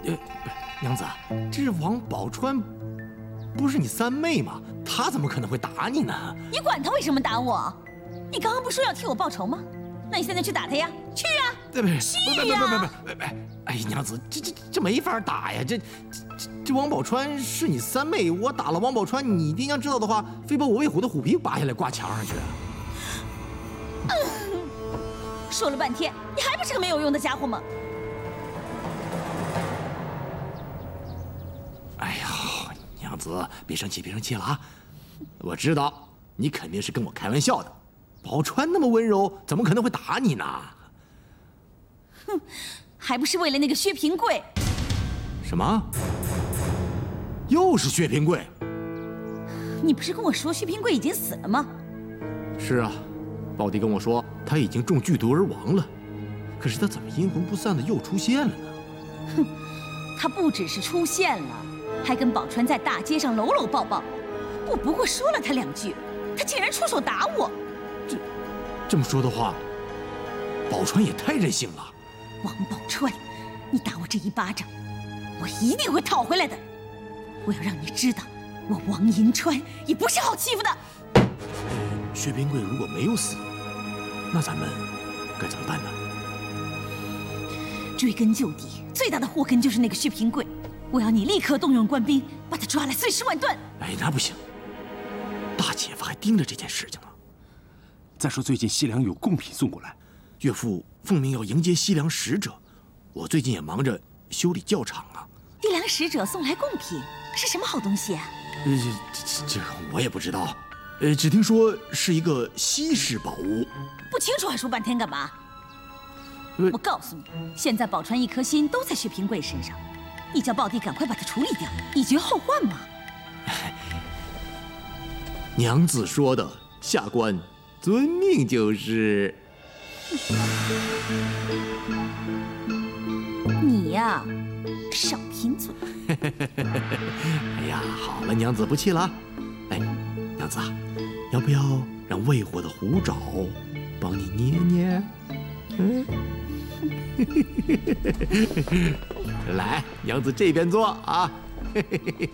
娘子，这王宝钏不是你三妹吗？她怎么可能会打你呢？ 你管她为什么打我？你刚刚不说要替我报仇吗？那你现在去打她呀，去啊！去呀！ 哎，娘子，这没法打呀！这王宝钏是你三妹，我打了王宝钏，你爹娘知道的话，非把我喂虎的虎皮扒下来挂墙上去。 说了半天，你还不是个没有用的家伙吗？ 哎呀，娘子，别生气了啊！我知道你肯定是跟我开玩笑的。宝钏那么温柔，怎么可能会打你呢？ 哼，还不是为了那个薛平贵。 什么？又是薛平贵？ 你不是跟我说薛平贵已经死了吗？ 是啊，宝弟跟我说他已经中剧毒而亡了。可是他怎么阴魂不散的又出现了呢？ 哼，他不只是出现了，还跟宝钏在大街上搂搂抱抱。我不过说了他两句，他竟然出手打我。 这么说的话，宝钏也太任性了。 王宝钏，你打我这一巴掌，我一定会讨回来的。我要让你知道，我王银川也不是好欺负的。 薛平贵如果没有死，那咱们该怎么办呢？ 追根究底，最大的祸根就是那个薛平贵。我要你立刻动用官兵，把他抓来碎尸万段。 哎，那不行，大姐夫还盯着这件事情呢。 再说最近西凉有贡品送过来， 岳父奉命要迎接西凉使者，我最近也忙着修理教场啊。 西凉使者送来贡品是什么好东西啊？ 这我也不知道，只听说是一个稀世宝物。 不清楚还说半天干嘛？我告诉你，现在宝钏一颗心都在薛平贵身上，你叫宝弟赶快把他处理掉，以绝后患嘛。 娘子说的，下官遵命就是。 你呀，少贫嘴。 哎呀，好了，娘子不气了啊。哎，娘子，要不要让喂火的虎爪帮你捏捏？来，娘子这边坐啊。